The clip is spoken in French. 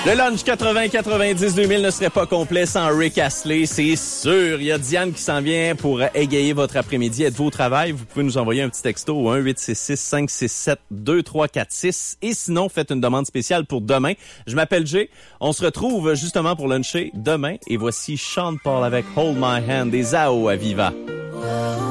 Le lunch 80-90-2000 ne serait pas complet sans Rick Astley, c'est sûr. Il y a Diane qui s'en vient pour égayer votre après-midi. Êtes-vous au travail? Vous pouvez nous envoyer un petit texto au 1-866-567-2346. Et sinon, faites une demande spéciale pour demain. Je m'appelle Jay. On se retrouve justement pour luncher demain. Et voici Sean Paul avec Hold My Hand des AO à Viva.